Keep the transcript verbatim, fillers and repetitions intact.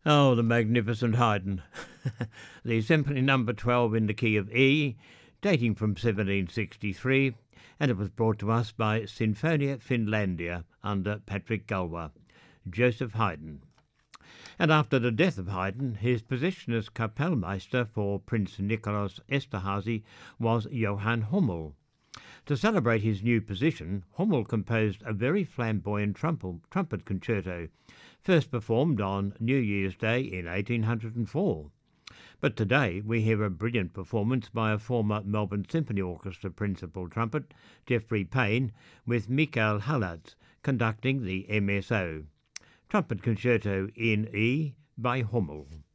Oh, the magnificent Haydn. The Symphony Number twelve in the key of E, dating from seventeen sixty-three, and it was brought to us by Sinfonia Finlandia under Patrick Gulwer, Joseph Haydn. And after the death of Haydn, his position as Kapellmeister for Prince Nicholas Esterhazy was Johann Hummel. To celebrate his new position, Hummel composed a very flamboyant trumpet, trumpet concerto, first performed on New Year's Day in eighteen oh four. But today we hear a brilliant performance by a former Melbourne Symphony Orchestra principal trumpet, Geoffrey Payne, with Michael Hallatz conducting the M S O. Trumpet Concerto in E by Hummel.